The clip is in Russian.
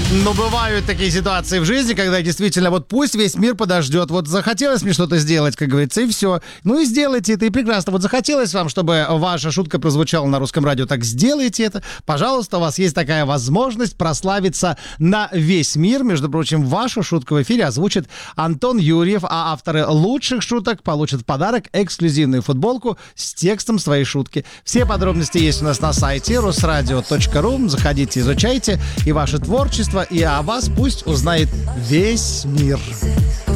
Но бывают такие ситуации в жизни, когда действительно вот пусть весь мир подождет. Вот захотелось мне что-то сделать, как говорится, и все. Ну и сделайте это, и прекрасно. Вот захотелось вам, чтобы ваша шутка прозвучала на русском радио, так сделайте это. Пожалуйста, у вас есть такая возможность прославиться на весь мир. Между прочим, вашу шутку в эфире озвучит Антон Юрьев, а авторы лучших шуток получат в подарок эксклюзивную футболку с текстом своей шутки. Все подробности есть у нас на сайте rusradio.ru. Заходите, изучайте и ваше творчество, и о вас пусть узнает весь мир.